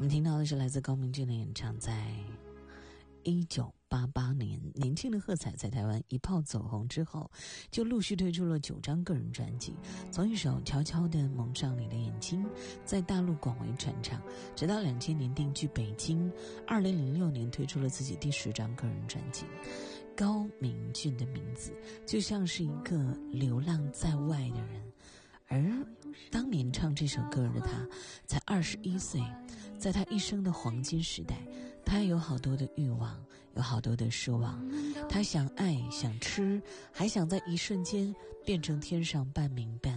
们听到的是来自高明俊的演唱，在1988年，年轻的贺彩在台湾一炮走红之后，就陆续推出了9张个人专辑，从一首《悄悄地蒙上你的眼睛》在大陆广为传唱，直到2000年定居北京，2006年推出了自己第10张个人专辑。高明俊的名字就像是一个流浪在外的人，而当年唱这首歌的他才21岁，在他一生的黄金时代，他有好多的欲望，有好多的奢望，他想爱，想吃，还想在一瞬间变成天上半明半